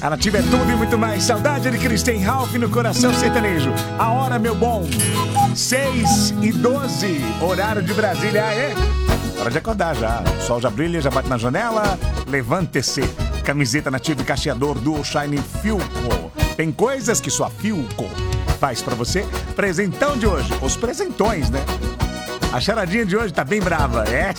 A Nativa é tudo e muito mais. Saudade de Kristen Ralph no coração sertanejo. A hora, meu bom. 6h12, horário de Brasília. Hora de acordar já. O sol já brilha, já bate na janela. Levante-se. Camiseta Nativa e cacheador do Shine Filco. Tem coisas que só a Filco faz pra você. Presentão de hoje. Os presentões, né? A charadinha de hoje tá bem brava.